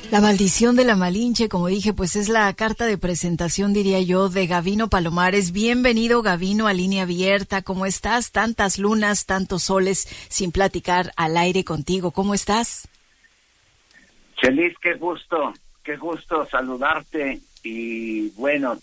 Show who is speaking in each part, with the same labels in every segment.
Speaker 1: La maldición de la Malinche, como dije, pues es la carta de presentación, diría yo, de Gavino Palomares. Bienvenido, Gavino, a Línea Abierta. ¿Cómo estás? Tantas lunas, tantos soles sin platicar al aire contigo. ¿Cómo estás?
Speaker 2: Chelis, qué gusto saludarte. Y bueno,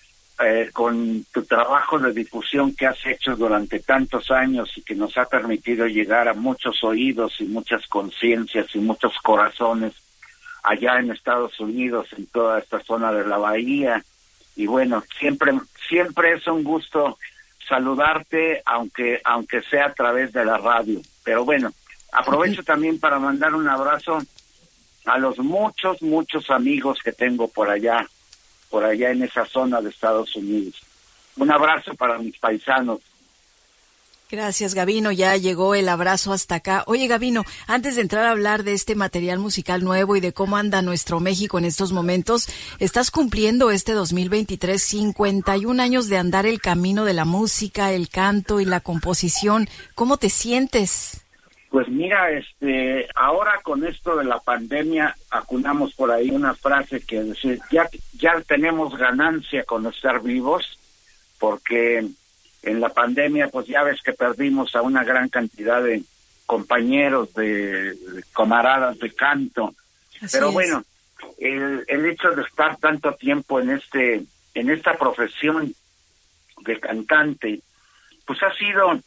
Speaker 2: con tu trabajo de difusión que has hecho durante tantos años y que nos ha permitido llegar a muchos oídos y muchas conciencias y muchos corazones allá en Estados Unidos, en toda esta zona de la bahía. Y bueno, siempre es un gusto saludarte, aunque sea a través de la radio. Pero bueno, aprovecho también para mandar un abrazo a los muchos amigos que tengo por allá en esa zona de Estados Unidos. Un abrazo para mis paisanos.
Speaker 1: Gracias, Gavino, ya llegó el abrazo hasta acá. Oye, Gavino, antes de entrar a hablar de este material musical nuevo y de cómo anda nuestro México en estos momentos, estás cumpliendo este 2023 51 años de andar el camino de la música, el canto y la composición. ¿Cómo te sientes?
Speaker 2: Pues mira, ahora con esto de la pandemia, acunamos por ahí una frase que dice, ya tenemos ganancia con estar vivos, porque en la pandemia, pues ya ves que perdimos a una gran cantidad de compañeros, de camaradas de canto. Pero bueno, el hecho de estar tanto tiempo en esta profesión de cantante, pues ha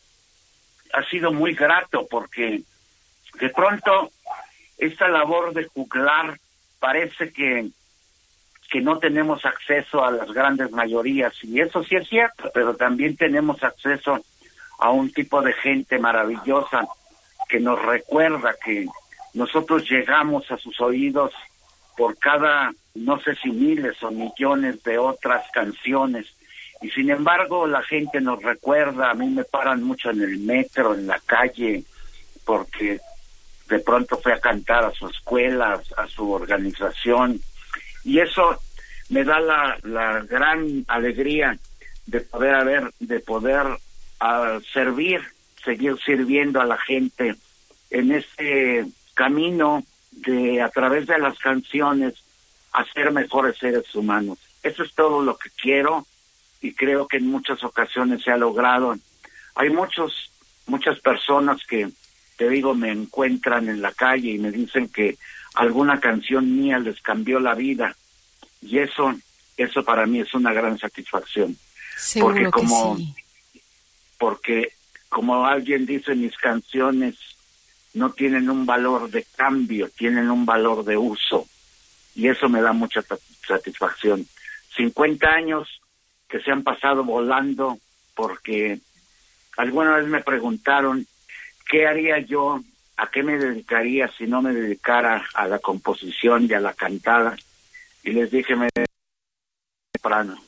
Speaker 2: sido muy grato, porque de pronto esta labor de juglar parece que no tenemos acceso a las grandes mayorías, y eso sí es cierto, pero también tenemos acceso a un tipo de gente maravillosa que nos recuerda que nosotros llegamos a sus oídos por cada, no sé si miles o millones de otras canciones, y sin embargo la gente nos recuerda. A mí me paran mucho en el metro, en la calle, porque de pronto fui a cantar a su escuela, a su organización, y eso me da la gran alegría de poder seguir sirviendo a la gente en este camino de, a través de las canciones, hacer mejores seres humanos. Eso es todo lo que quiero, y creo que en muchas ocasiones se ha logrado. Hay muchas personas que, te digo, me encuentran en la calle y me dicen que alguna canción mía les cambió la vida, y eso para mí es una gran satisfacción.
Speaker 1: Seguro
Speaker 2: porque como alguien dice, mis canciones no tienen un valor de cambio, tienen un valor de uso, y eso me da mucha satisfacción. 50 años que se han pasado volando, porque alguna vez me preguntaron qué haría yo, a qué me dedicaría si no me dedicara a la composición y a la cantada, y les dije, me temprano.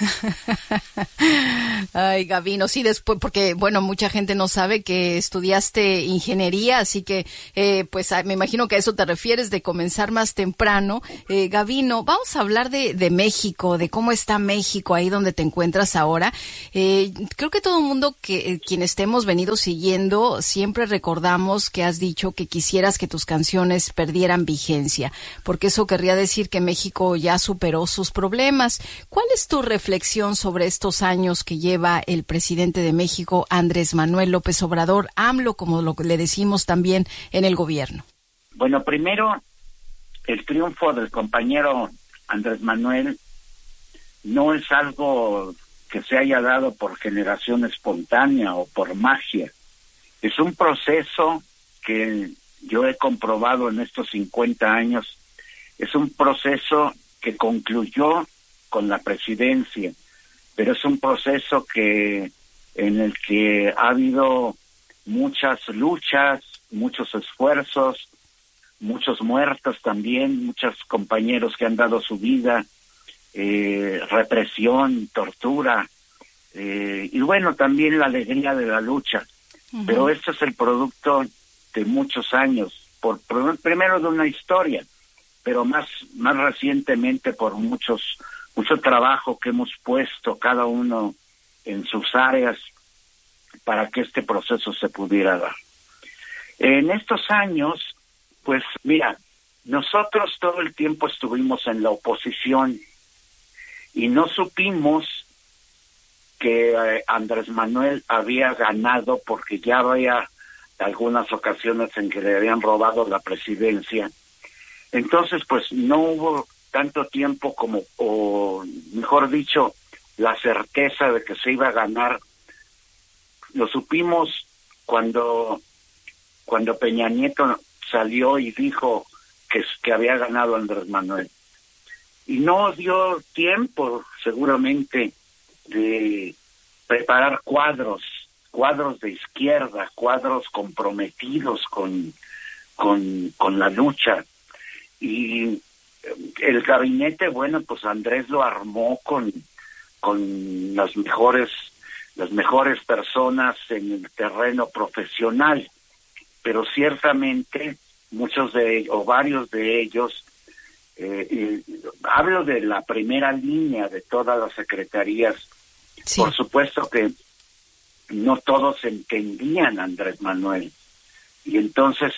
Speaker 1: Ay, Gavino, sí, después, porque, bueno, mucha gente no sabe que estudiaste ingeniería, así que, pues, me imagino que a eso te refieres, de comenzar más temprano. Gavino, vamos a hablar de México, de cómo está México ahí donde te encuentras ahora. Creo que todo el mundo quienes te hemos venido siguiendo, siempre recordamos que has dicho que quisieras que tus canciones perdieran vigencia, porque eso querría decir que México ya superó sus problemas. ¿Cuál es tu reflexión sobre estos años que lleva el presidente de México, Andrés Manuel López Obrador, AMLO, como le decimos también, en el gobierno?
Speaker 2: Bueno, primero, el triunfo del compañero Andrés Manuel no es algo que se haya dado por generación espontánea o por magia. Es un proceso que yo he comprobado en estos 50 años. Es un proceso que concluyó con la presidencia, pero es un proceso en el que ha habido muchas luchas, muchos esfuerzos, muchos muertos también, muchos compañeros que han dado su vida, represión, tortura, y bueno, también la alegría de la lucha. Uh-huh. Pero esto es el producto de muchos años, primero de una historia, pero más recientemente por mucho trabajo que hemos puesto cada uno en sus áreas para que este proceso se pudiera dar. En estos años, pues mira, nosotros todo el tiempo estuvimos en la oposición y no supimos que Andrés Manuel había ganado, porque ya había algunas ocasiones en que le habían robado la presidencia. Entonces, pues no hubo tanto tiempo como, o mejor dicho, la certeza de que se iba a ganar. Lo supimos cuando Peña Nieto salió y dijo que había ganado Andrés Manuel. Y no dio tiempo, seguramente, de preparar cuadros de izquierda, cuadros comprometidos con la lucha. Y el gabinete, bueno, pues Andrés lo armó con las mejores personas en el terreno profesional, pero ciertamente muchos de ellos, o varios de ellos, hablo de la primera línea de todas las secretarías. Sí. Por supuesto que no todos entendían a Andrés Manuel, y entonces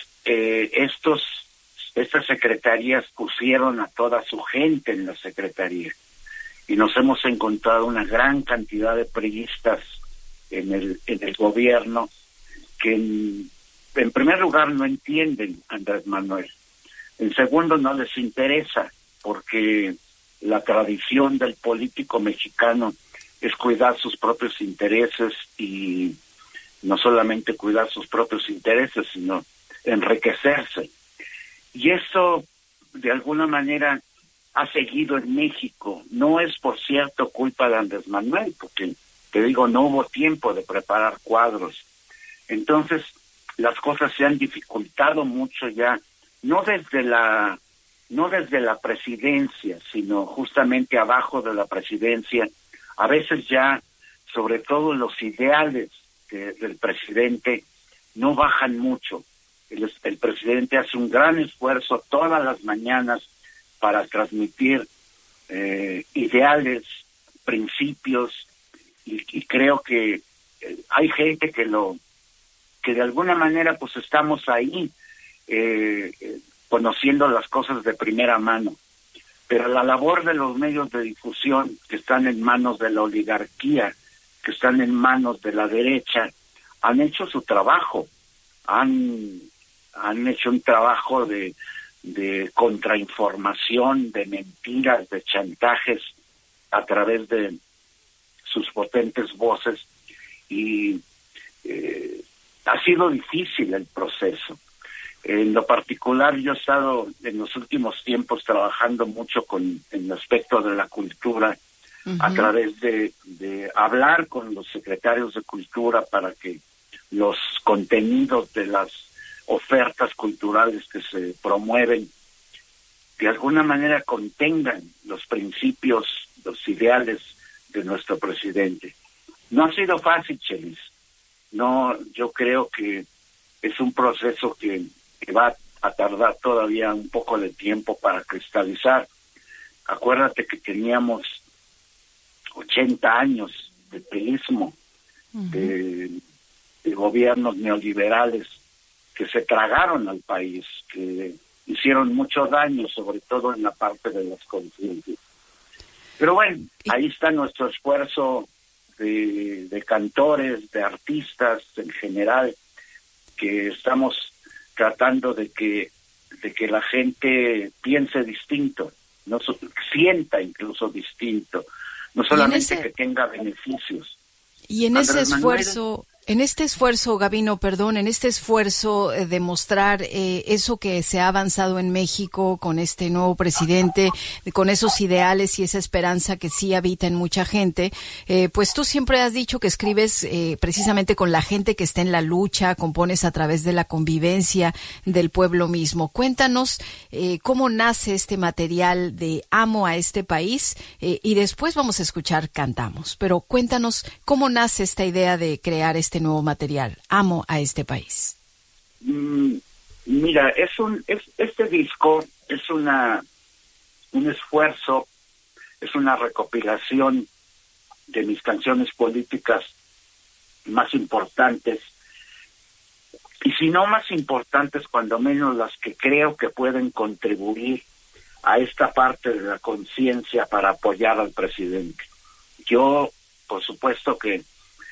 Speaker 2: estas secretarías pusieron a toda su gente en la secretaría, y nos hemos encontrado una gran cantidad de priistas en el gobierno que en primer lugar no entienden a Andrés Manuel, en segundo no les interesa, porque la tradición del político mexicano es cuidar sus propios intereses, y no solamente cuidar sus propios intereses, sino enriquecerse. Y eso, de alguna manera, ha seguido en México. No es, por cierto, culpa de Andrés Manuel, porque, te digo, no hubo tiempo de preparar cuadros. Entonces, las cosas se han dificultado mucho ya, no desde la presidencia, sino justamente abajo de la presidencia. A veces ya, sobre todo los ideales del presidente, no bajan mucho. El presidente hace un gran esfuerzo todas las mañanas para transmitir ideales, principios, y creo que hay gente que de alguna manera pues estamos ahí conociendo las cosas de primera mano. Pero la labor de los medios de difusión, que están en manos de la oligarquía, que están en manos de la derecha, han hecho su trabajo, han hecho un trabajo de contrainformación, de mentiras, de chantajes a través de sus potentes voces, y ha sido difícil el proceso. En lo particular, yo he estado en los últimos tiempos trabajando mucho en el aspecto de la cultura, a través de hablar con los secretarios de cultura para que los contenidos de las ofertas culturales que se promueven de alguna manera contengan los principios, los ideales de nuestro presidente. No ha sido fácil, Chelis. No, yo creo que es un proceso que va a tardar todavía un poco de tiempo para cristalizar. Acuérdate que teníamos 80 años de priismo, de gobiernos neoliberales que se tragaron al país, que hicieron mucho daño, sobre todo en la parte de las conciencias. Pero bueno, ahí está nuestro esfuerzo de cantores, de artistas en general, que estamos tratando de que la gente piense distinto, no sienta incluso distinto, no solamente que tenga beneficios.
Speaker 1: Y en ese esfuerzo, Gabino, en este esfuerzo de mostrar eso que se ha avanzado en México con este nuevo presidente, con esos ideales y esa esperanza que sí habita en mucha gente, pues tú siempre has dicho que escribes precisamente con la gente que está en la lucha, compones a través de la convivencia del pueblo mismo. Cuéntanos cómo nace este material de Amo a este país, y después vamos a escuchar Cantamos, pero cuéntanos cómo nace esta idea de crear este nuevo material, Amo a este país.
Speaker 2: Mira, este disco es un esfuerzo, es una recopilación de mis canciones políticas más importantes, y si no más importantes, cuando menos las que creo que pueden contribuir a esta parte de la conciencia para apoyar al presidente. Yo, por supuesto que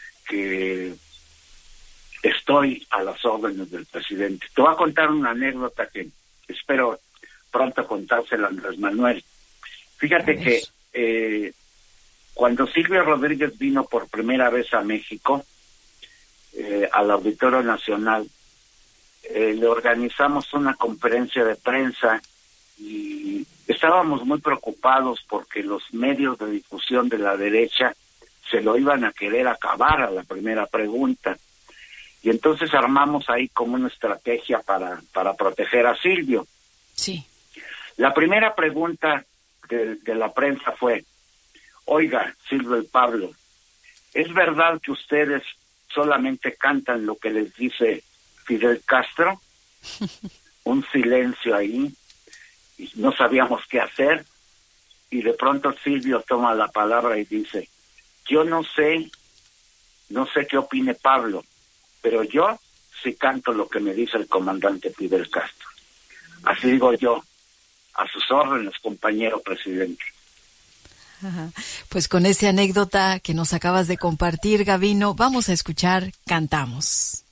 Speaker 2: estoy a las órdenes del presidente. Te voy a contar una anécdota que espero pronto contársela a Andrés Manuel. Fíjate que cuando Silvio Rodríguez vino por primera vez a México, al Auditorio Nacional, le organizamos una conferencia de prensa y estábamos muy preocupados porque los medios de difusión de la derecha se lo iban a querer acabar a la primera pregunta. Y entonces armamos ahí como una estrategia para proteger a Silvio.
Speaker 1: Sí.
Speaker 2: La primera pregunta de la prensa fue: oiga, Silvio y Pablo, ¿es verdad que ustedes solamente cantan lo que les dice Fidel Castro? Un silencio ahí, y no sabíamos qué hacer, y de pronto Silvio toma la palabra y dice: yo no sé qué opine Pablo, pero yo sí canto lo que me dice el comandante Fidel Castro. Así digo yo, a sus órdenes, compañero presidente.
Speaker 1: Ajá. Pues con esa anécdota que nos acabas de compartir, Gavino, vamos a escuchar Cantamos.